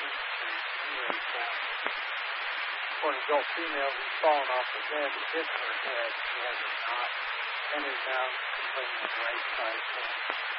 According to adult females, he's fallen off the bed and hit her head. She has a knot and is now completely right side.